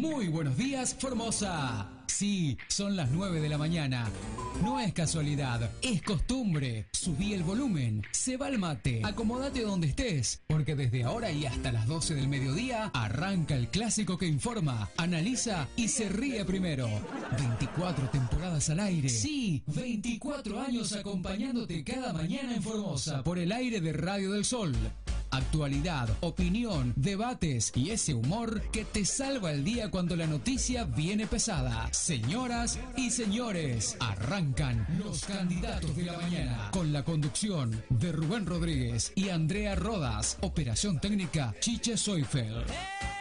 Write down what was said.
Muy buenos días, Formosa. Sí, son las 9 de la mañana. No es casualidad, es costumbre. Subí el volumen, se va el mate. Acomódate donde estés, porque desde ahora y hasta las 12 del mediodía arranca el clásico que informa, analiza y se ríe primero. 24 temporadas al aire. Sí, 24 años acompañándote cada mañana en Formosa por el aire de Radio del Sol. Actualidad, opinión, debates y ese humor que te salva el día cuando la noticia viene pesada. Señoras y señores, arrancan los candidatos de la mañana con la conducción de Rubén Rodríguez y Andrea Rodas. Operación técnica Chiche Soifel.